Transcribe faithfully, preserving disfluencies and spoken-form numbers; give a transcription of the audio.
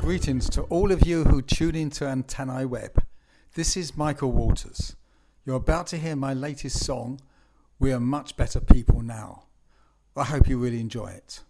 Greetings to all of you who tune into Antennae Web. This is Michael Walters. You're about to hear my latest song, We Are Much Better People Now. I hope you really enjoy it.